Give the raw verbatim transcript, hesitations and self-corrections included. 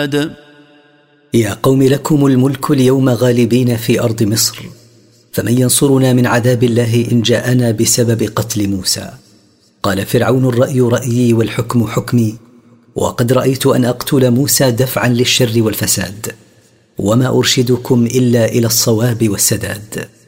يا قوم لكم الملك اليوم غالبين في أرض مصر، فمن ينصرنا من عذاب الله إن جاءنا بسبب قتل موسى؟ قال فرعون: الرأي رأيي والحكم حكمي، وقد رأيت أن أقتل موسى دفعا للشر والفساد، وما أرشدكم إلا إلى الصواب والسداد.